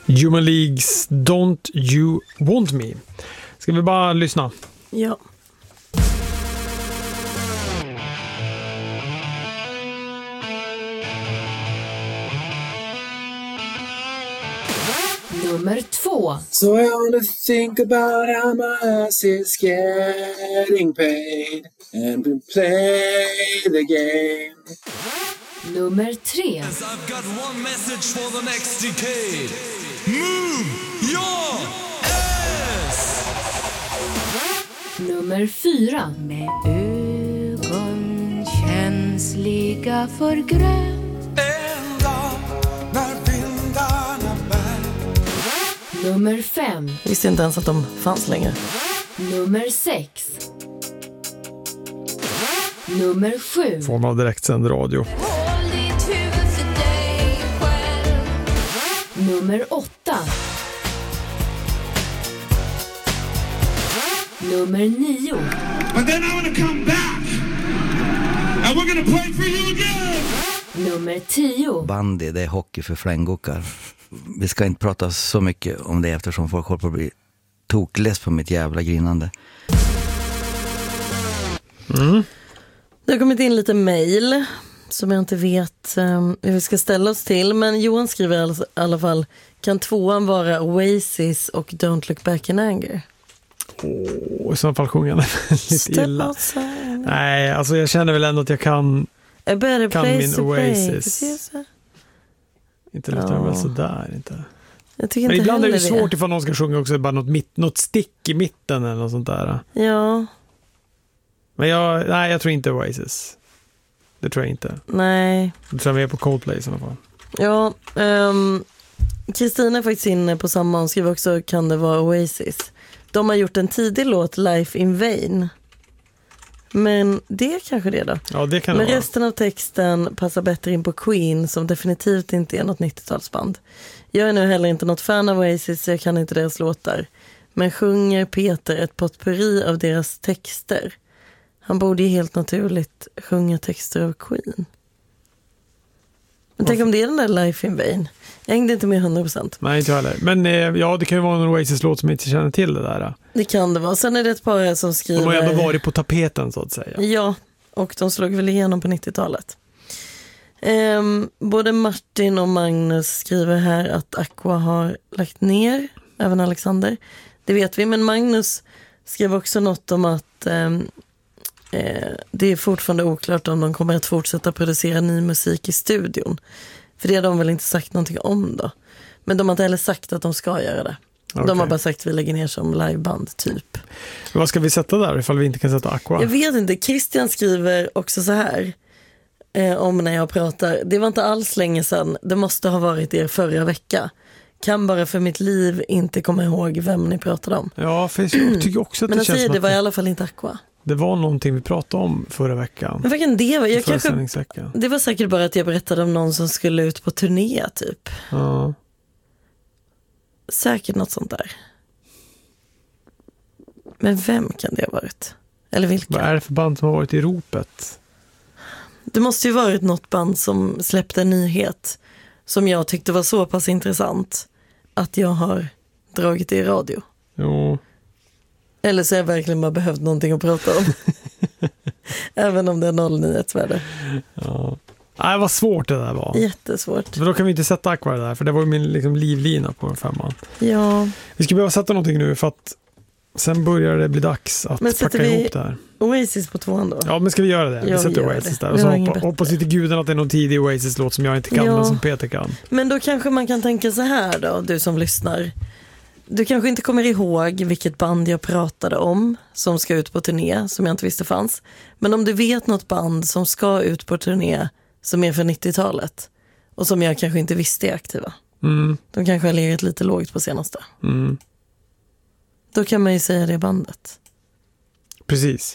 Human Leagues Don't You Want Me. Ska vi bara lyssna? Ja. Nummer 2. So I wanna think about how my ass is getting paid and we play the game. Nummer 3. I've got one message for the next decade. Move your ass! Nummer 4. Med ögon känsliga för grönt. En dag när vindarna bär. Nummer 5. Visste inte ens att de fanns längre. Nummer 6. Nummer 7. Form av direktsänd radio. Håll ditt huvud för dig själv. Nummer 8. Nummer 9. And then I'm gonna come back. And we're gonna play for you again. Nummer 10. Bandy, det är hockey för flänggockar. Vi ska inte prata så mycket om det eftersom folk håller på att bli tokless på mitt jävla grinande. Det har kommit in lite mejl som jag inte vet hur vi ska ställa oss till. Men Johan skriver i alla fall: kan 2:an vara Oasis och Don't Look Back in Anger? I så fall sjunger han lite illa. Nej, alltså jag känner väl ändå att jag kan min Oasis. Inte låter den väl sådär, inte. Jag tycker men inte ibland är det det svårt ifall någon ska sjunga också bara något stick i mitten eller något sånt där. Ja. Men jag tror inte Oasis. Det tror jag inte. Nej. Jag tror jag är på Coldplay i alla fall. Ja, Kristina är faktiskt inne på samma. Hon skriver också, kan det vara Oasis? De har gjort en tidig låt, Life in Vain. Men det är kanske det då. Ja, det kan men det vara. resten av texten passar bättre in på Queen, som definitivt inte är något 90-talsband. Jag är nu heller inte något fan av Oasis, så jag kan inte deras låtar. Men sjunger Peter ett potpourri av deras texter? Han borde ju helt naturligt sjunga texter av Queen. Men tänk om det är den där Life in Vain. Jag hängde inte med 100%. Nej, inte heller. Men ja, det kan ju vara en Oasis-låt som inte känner till det där. Det kan det vara. Sen är det ett par som skriver... De har ändå varit på tapeten, så att säga. Ja, och de slog väl igenom på 90-talet. Både Martin och Magnus skriver här att Aqua har lagt ner. Även Alexander. Det vet vi, men Magnus skrev också något om att det är fortfarande oklart om de kommer att fortsätta producera ny musik i studion. För det har de väl inte sagt någonting om då. Men de har inte heller sagt att de ska göra det. Okay. De har bara sagt att vi lägger ner som liveband typ. Men vad ska vi sätta där ifall vi inte kan sätta Aqua? Jag vet inte. Christian skriver också så här om när jag pratar. Det var inte alls länge sedan. Det måste ha varit er förra vecka. Kan bara för mitt liv inte komma ihåg vem ni pratade om. Ja, för jag tycker också att men det känns som det att var i alla fall inte Aqua. Det var någonting vi pratade om förra veckan. Men vilken det var? Det var säkert bara att jag berättade om någon som skulle ut på turné typ. Ja. Säkert något sånt där. Men vem kan det ha varit? Eller vilka? Vad är det för band som har varit i ropet? Det måste ju varit något band som släppte en nyhet som jag tyckte var så pass intressant att jag har dragit det i radio. Jo. Eller så har jag verkligen bara behövt någonting att prata om. Även om det är 0 nyhetsvärde. Ja. Nej, vad svårt det där var. Jättesvårt. För då kan vi inte sätta Aqua där, för det var ju min liksom livlina på 5:an. Ja. Vi ska behöva sätta någonting nu för att sen börjar det bli dags att packa ihop det här. Oasis på 2:an då? Ja, men ska vi göra det? Vi sätter Oasis där. Och så hoppas inte guden att det är någon tidig Oasis-låt som jag inte kan, men som Peter kan. Men då kanske man kan tänka så här då, du som lyssnar. Du kanske inte kommer ihåg vilket band jag pratade om som ska ut på turné, som jag inte visste fanns. Men om du vet något band som ska ut på turné som är för 90-talet och som jag kanske inte visste är aktiva. De kanske har legat lite lågt på senaste. Då kan man ju säga det bandet. Precis.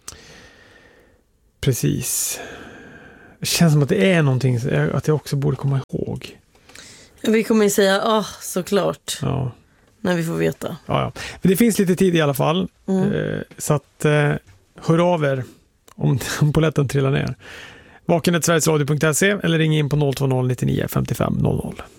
Det känns som att det är någonting att jag också borde komma ihåg. Vi kommer ju säga, såklart. Ja. När vi får veta. Ja. Men det finns lite tid i alla fall. Så att hör av er om polletten trillar ner. Vaken@sverigesradio.se eller ring in på 020 99 55 00.